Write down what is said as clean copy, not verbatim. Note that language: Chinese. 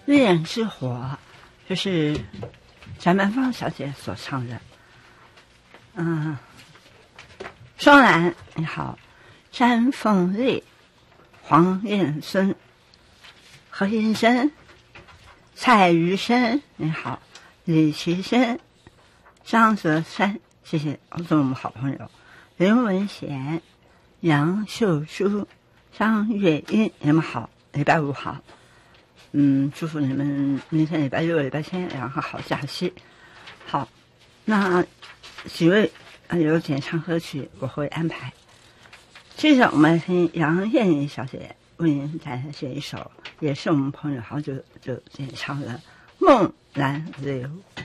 恋之火，这是翟曼芳小姐所唱的。双兰你好，山凤丽、黄燕孙、何云生、蔡余生你好，李奇生、张泽山，谢谢，都是我们好朋友。林文贤、杨秀珠、张月英，你们好，礼拜五好。祝福你们明天礼拜六、礼拜天2个好假期。好，那几位有点唱歌曲我会安排。接着我们来听杨艳丽小姐为您带来这一首，也是我们朋友好久就演唱的《梦蓝流》。